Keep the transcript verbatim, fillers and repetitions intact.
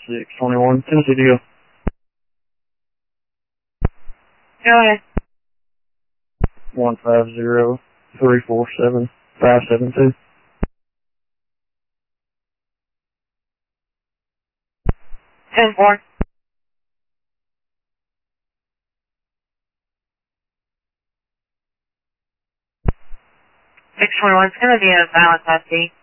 six twenty-one, Tennessee Deal. Go ahead. one five zero, three four seven, five seven two. ten four. six twenty-one, it's going to be a valid taxi.